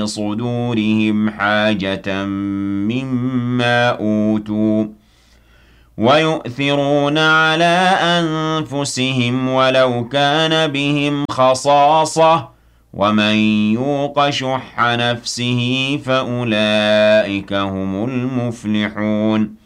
صدورهم حاجة مما أوتوا ويؤثرون على أنفسهم ولو كان بهم خصاصة ومن يوق شح نفسه فأولئك هم المفلحون